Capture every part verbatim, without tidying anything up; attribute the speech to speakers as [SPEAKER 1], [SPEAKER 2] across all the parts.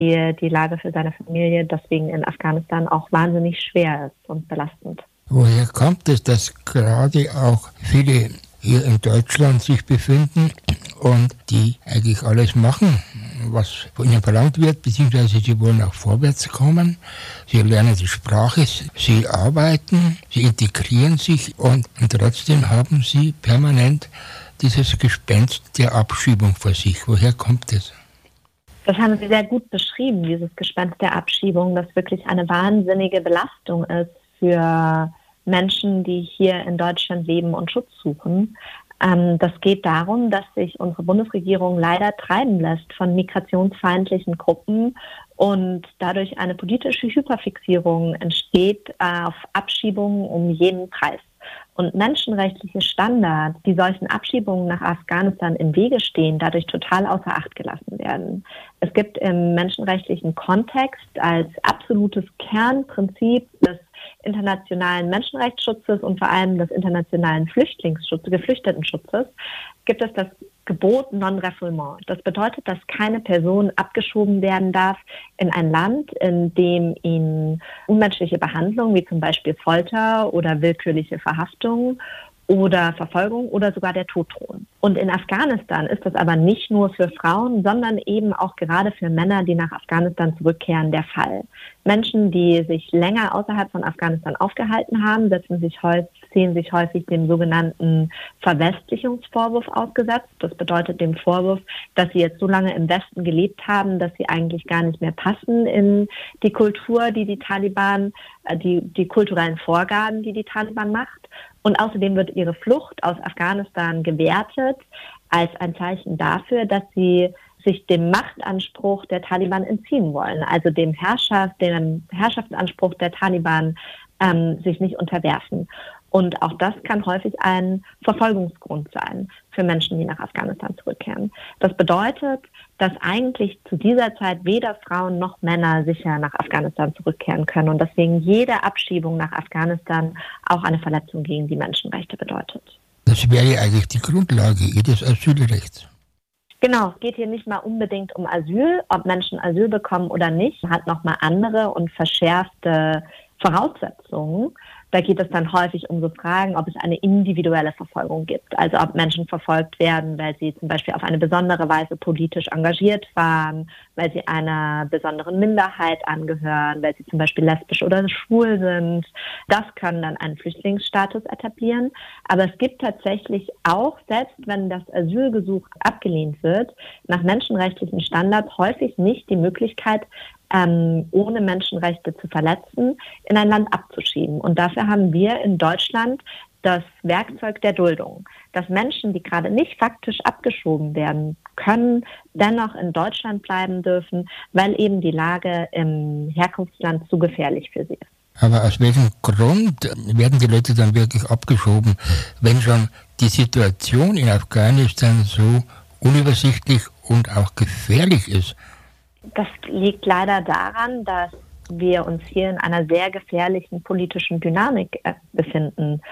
[SPEAKER 1] die, die Lage für seine Familie deswegen in Afghanistan auch wahnsinnig schwer ist und belastend.
[SPEAKER 2] Woher kommt es, dass gerade auch viele hier in Deutschland sich befinden und die eigentlich alles machen, was von ihnen verlangt wird, beziehungsweise sie wollen auch vorwärts kommen, sie lernen die Sprache, sie arbeiten, sie integrieren sich und, und trotzdem haben sie permanent dieses Gespenst der Abschiebung vor sich. Woher kommt es?
[SPEAKER 1] Das haben Sie sehr gut beschrieben, dieses Gespenst der Abschiebung, das wirklich eine wahnsinnige Belastung ist für Menschen, die hier in Deutschland leben und Schutz suchen. Ähm, das geht darum, dass sich unsere Bundesregierung leider treiben lässt von migrationsfeindlichen Gruppen und dadurch eine politische Hyperfixierung entsteht äh, auf Abschiebungen um jeden Preis. Und menschenrechtliche Standards, die solchen Abschiebungen nach Afghanistan im Wege stehen, dadurch total außer Acht gelassen werden. Es gibt im menschenrechtlichen Kontext als absolutes Kernprinzip des internationalen Menschenrechtsschutzes und vor allem des internationalen Flüchtlingsschutzes, Geflüchtetenschutzes, gibt es das Gebot Non-Refoulement. Das bedeutet, dass keine Person abgeschoben werden darf in ein Land, in dem ihnen unmenschliche Behandlung, wie zum Beispiel Folter oder willkürliche Verhaftung oder Verfolgung oder sogar der Tod drohen. Und in Afghanistan ist das aber nicht nur für Frauen, sondern eben auch gerade für Männer, die nach Afghanistan zurückkehren, der Fall. Menschen, die sich länger außerhalb von Afghanistan aufgehalten haben, setzen sich häufig, sehen sich häufig dem sogenannten Verwestlichungsvorwurf ausgesetzt. Das bedeutet dem Vorwurf, dass sie jetzt so lange im Westen gelebt haben, dass sie eigentlich gar nicht mehr passen in die Kultur, die die Taliban, die, die kulturellen Vorgaben, die die Taliban macht. Und außerdem wird ihre Flucht aus Afghanistan gewertet als ein Zeichen dafür, dass sie sich dem Machtanspruch der Taliban entziehen wollen, also dem Herrschaft, dem Herrschaftsanspruch der Taliban ähm, sich nicht unterwerfen. Und auch das kann häufig ein Verfolgungsgrund sein für Menschen, die nach Afghanistan zurückkehren. Das bedeutet, dass eigentlich zu dieser Zeit weder Frauen noch Männer sicher nach Afghanistan zurückkehren können und deswegen jede Abschiebung nach Afghanistan auch eine Verletzung gegen die Menschenrechte bedeutet.
[SPEAKER 2] Das wäre eigentlich die Grundlage jedes Asylrechts.
[SPEAKER 1] Genau, es geht hier nicht mal unbedingt um Asyl. Ob Menschen Asyl bekommen oder nicht, hat nochmal andere und verschärfte Voraussetzungen. Da geht es dann häufig um so Fragen, ob es eine individuelle Verfolgung gibt. Also ob Menschen verfolgt werden, weil sie zum Beispiel auf eine besondere Weise politisch engagiert waren, weil sie einer besonderen Minderheit angehören, weil sie zum Beispiel lesbisch oder schwul sind. Das kann dann einen Flüchtlingsstatus etablieren. Aber es gibt tatsächlich auch, selbst wenn das Asylgesuch abgelehnt wird, nach menschenrechtlichen Standards häufig nicht die Möglichkeit, Ähm, ohne Menschenrechte zu verletzen, in ein Land abzuschieben. Und dafür haben wir in Deutschland das Werkzeug der Duldung, dass Menschen, die gerade nicht faktisch abgeschoben werden können, dennoch in Deutschland bleiben dürfen, weil eben die Lage im Herkunftsland zu gefährlich für sie ist.
[SPEAKER 2] Aber aus welchem Grund werden die Leute dann wirklich abgeschoben, wenn schon die Situation in Afghanistan so unübersichtlich und auch gefährlich ist?
[SPEAKER 1] Das liegt leider daran, dass wir uns hier in einer sehr gefährlichen politischen Dynamik äh, befinden,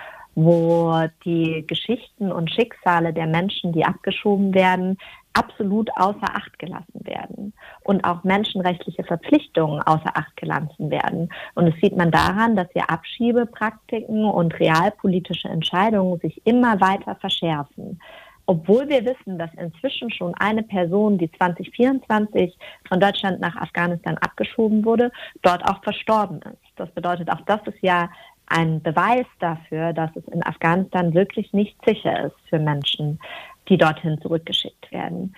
[SPEAKER 1] wo die Geschichten und Schicksale der Menschen, die abgeschoben werden, absolut außer Acht gelassen werden und auch menschenrechtliche Verpflichtungen außer Acht gelassen werden. Und das sieht man daran, dass hier Abschiebepraktiken und realpolitische Entscheidungen sich immer weiter verschärfen. Obwohl wir wissen, dass inzwischen schon eine Person, die zwanzig vierundzwanzig von Deutschland nach Afghanistan abgeschoben wurde, dort auch verstorben ist. Das bedeutet, auch das ist ja ein Beweis dafür, dass es in Afghanistan wirklich nicht sicher ist für Menschen, die dorthin zurückgeschickt werden.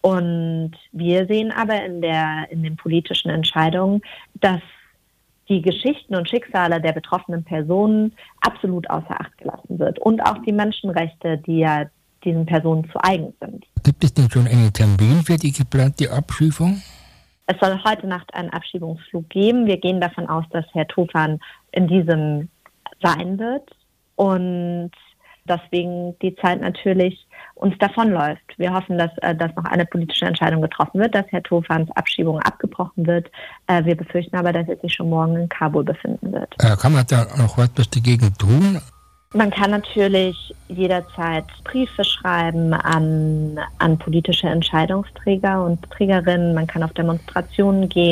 [SPEAKER 1] Und wir sehen aber in der, in den politischen Entscheidungen, dass die Geschichten und Schicksale der betroffenen Personen absolut außer Acht gelassen wird. Und auch die Menschenrechte, die ja diesen Personen zu eigen sind.
[SPEAKER 2] Gibt es denn schon einen Termin für die geplante Abschiebung?
[SPEAKER 1] Es soll heute Nacht einen Abschiebungsflug geben. Wir gehen davon aus, dass Herr Tofan in diesem sein wird und deswegen die Zeit natürlich uns davonläuft. Wir hoffen, dass, dass noch eine politische Entscheidung getroffen wird, dass Herr Tofans Abschiebung abgebrochen wird. Wir befürchten aber, dass er sich schon morgen in Kabul befinden wird.
[SPEAKER 2] Kann man da noch etwas dagegen tun?
[SPEAKER 1] Man kann natürlich jederzeit Briefe schreiben an, an politische Entscheidungsträger und Trägerinnen. Man kann auf Demonstrationen gehen.